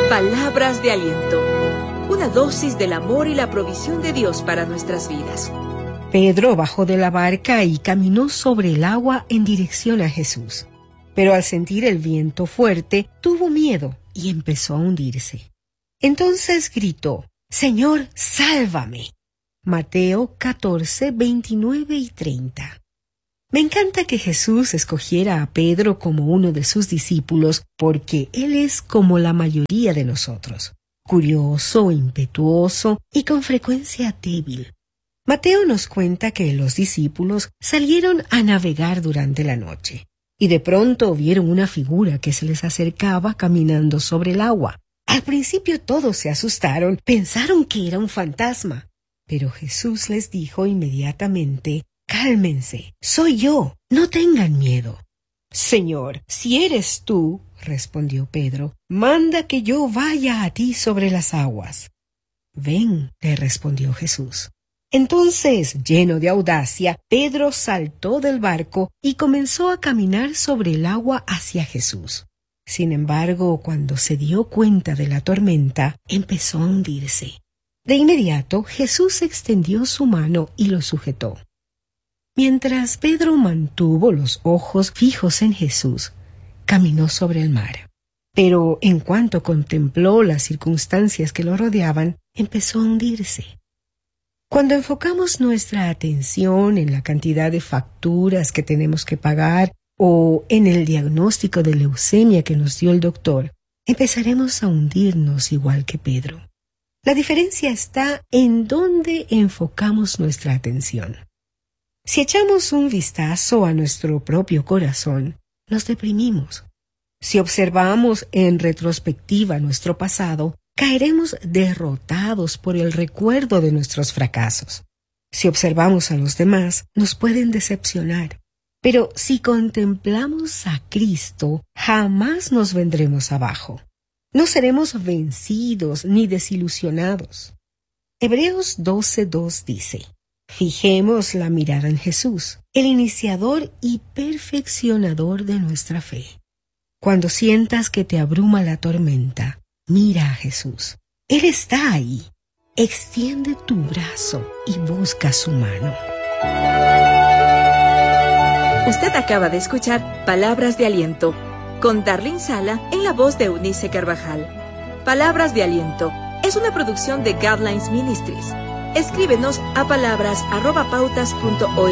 Palabras de aliento. Una dosis del amor y la provisión de Dios para nuestras vidas. Pedro bajó de la barca y caminó sobre el agua en dirección a Jesús. Pero al sentir el viento fuerte, tuvo miedo y empezó a hundirse. Entonces gritó: «Señor, sálvame». Mateo 14, 29 y 30. Me encanta que Jesús escogiera a Pedro como uno de sus discípulos porque él es como la mayoría de nosotros, curioso, impetuoso y con frecuencia débil. Mateo nos cuenta que los discípulos salieron a navegar durante la noche y de pronto vieron una figura que se les acercaba caminando sobre el agua. Al principio todos se asustaron, pensaron que era un fantasma, pero Jesús les dijo inmediatamente: «Cálmense, soy yo, no tengan miedo». «Señor, si eres tú», respondió Pedro, «manda que yo vaya a ti sobre las aguas». «Ven», le respondió Jesús. Entonces, lleno de audacia, Pedro saltó del barco y comenzó a caminar sobre el agua hacia Jesús. Sin embargo, cuando se dio cuenta de la tormenta, empezó a hundirse. De inmediato, Jesús extendió su mano y lo sujetó. Mientras Pedro mantuvo los ojos fijos en Jesús, caminó sobre el mar. Pero en cuanto contempló las circunstancias que lo rodeaban, empezó a hundirse. Cuando enfocamos nuestra atención en la cantidad de facturas que tenemos que pagar o en el diagnóstico de leucemia que nos dio el doctor, empezaremos a hundirnos igual que Pedro. La diferencia está en dónde enfocamos nuestra atención. Si echamos un vistazo a nuestro propio corazón, nos deprimimos. Si observamos en retrospectiva nuestro pasado, caeremos derrotados por el recuerdo de nuestros fracasos. Si observamos a los demás, nos pueden decepcionar. Pero si contemplamos a Cristo, jamás nos vendremos abajo. No seremos vencidos ni desilusionados. Hebreos 12:2 dice: «Fijemos la mirada en Jesús, el iniciador y perfeccionador de nuestra fe». Cuando sientas que te abruma la tormenta, mira a Jesús. Él está ahí. Extiende tu brazo y busca su mano. Usted acaba de escuchar Palabras de Aliento con Darlene Sala en la voz de Eunice Carvajal. Palabras de Aliento es una producción de Guidelines Ministries. Escríbenos a palabras@pautas.org.